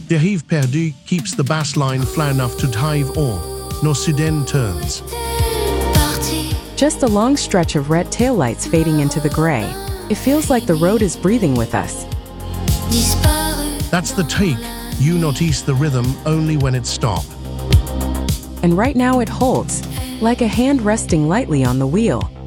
Dérive perdue keeps the bass line flat enough to drive all nos soudaines turns. Just a long stretch of red taillights fading into the gray. It feels like the road is breathing with us. That's the take. You notice the rhythm only when it stops. And right now it holds, like a hand resting lightly on the wheel.